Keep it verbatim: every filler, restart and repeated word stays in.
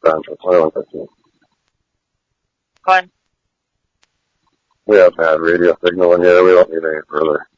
Central, twenty-one fifteen. Go on. We have bad radio signal in here. We don't need any further.